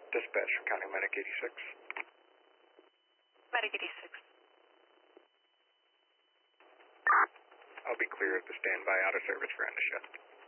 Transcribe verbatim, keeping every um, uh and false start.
Dispatch from County Medic eighty-six. Medic eighty-six. I'll be clear of the standby out of service for end of shift.